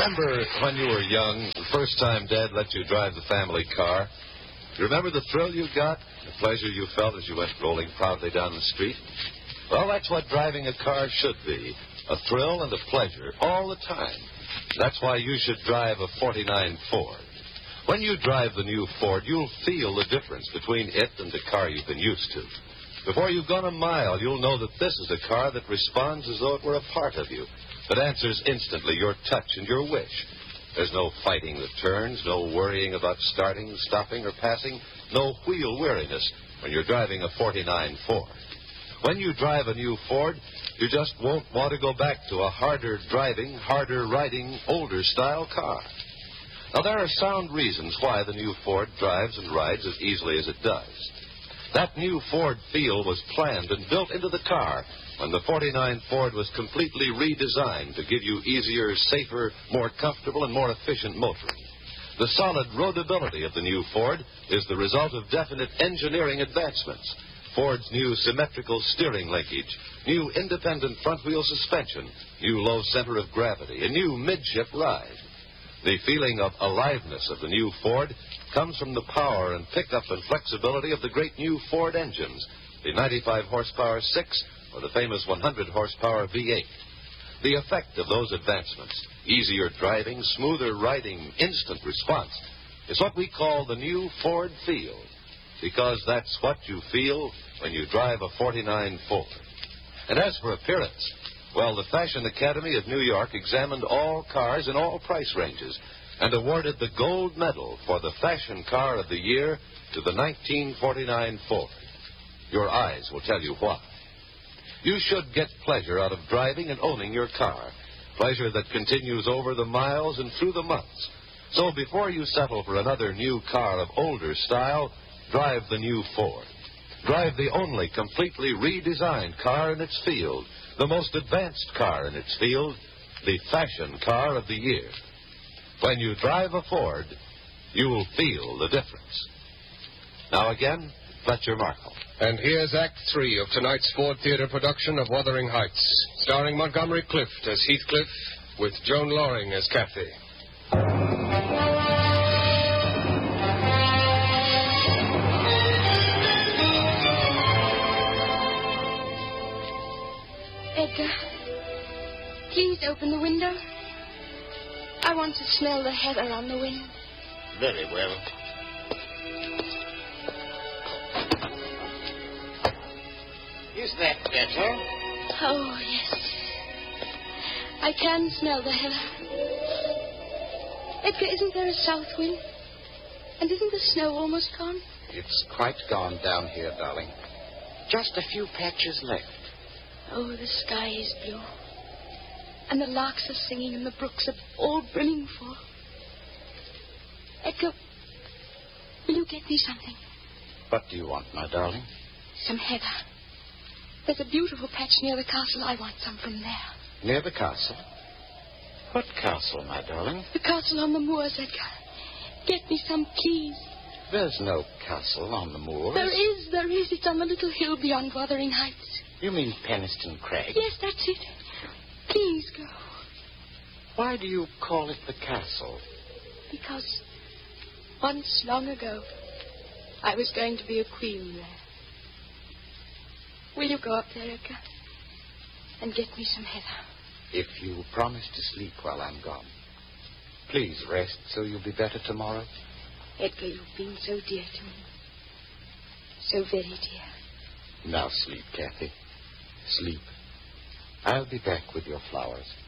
Remember when you were young, the first time Dad let you drive the family car? You remember the thrill you got, the pleasure you felt as you went rolling proudly down the street? Well, that's what driving a car should be, a thrill and a pleasure all the time. That's why you should drive a 49 Ford. When you drive the new Ford, you'll feel the difference between it and the car you've been used to. Before you've gone a mile, you'll know that this is a car that responds as though it were a part of you, that answers instantly your touch and your wish. There's no fighting the turns, no worrying about starting, stopping, or passing, no wheel weariness when you're driving a 49 Ford. When you drive a new Ford, you just won't want to go back to a harder driving, harder riding, older style car. Now, there are sound reasons why the new Ford drives and rides as easily as it does. That new Ford feel was planned and built into the car when the 49 Ford was completely redesigned to give you easier, safer, more comfortable, and more efficient motoring. The solid roadability of the new Ford is the result of definite engineering advancements. Ford's new symmetrical steering linkage, new independent front-wheel suspension, new low center of gravity, a new midship ride. The feeling of aliveness of the new Ford comes from the power and pickup and flexibility of the great new Ford engines, the 95 horsepower 6 or the famous 100 horsepower V8. The effect of those advancements, easier driving, smoother riding, instant response, is what we call the new Ford feel, because that's what you feel when you drive a 49 Ford. And as for appearance, well, the Fashion Academy of New York examined all cars in all price ranges and awarded the gold medal for the fashion car of the year to the 1949 Ford. Your eyes will tell you why. You should get pleasure out of driving and owning your car, pleasure that continues over the miles and through the months. So before you settle for another new car of older style, drive the new Ford. Drive the only completely redesigned car in its field, the most advanced car in its field, the fashion car of the year. When you drive a Ford, you'll feel the difference. Now again, Fletcher Markle. And here's Act 3 of tonight's Ford Theater production of Wuthering Heights, starring Montgomery Clift as Heathcliff, with Joan Loring as Kathy. Edgar, please open the window. I want to smell the heather on the wind. Very well. Is that better? Oh, yes. I can smell the heather. Edgar, isn't there a south wind? And isn't the snow almost gone? It's quite gone down here, darling. Just a few patches left. Oh, the sky is blue. And the larks are singing and the brooks are all brimming full. Edgar, will you get me something? What do you want, my darling? Some heather. There's a beautiful patch near the castle. I want some from there. Near the castle? What castle, my darling? The castle on the moors, Edgar. Get me some, please. There's no castle on the moors. There is. It's on the little hill beyond Wuthering Heights. You mean Penistone Crag? Yes, that's it. Please go. Why do you call it the castle? Because once long ago, I was going to be a queen there. Will you go up there, Edgar, and get me some heather? If you promise to sleep while I'm gone. Please rest so you'll be better tomorrow. Edgar, you've been so dear to me. So very dear. Now sleep, Kathy. Sleep. I'll be back with your flowers.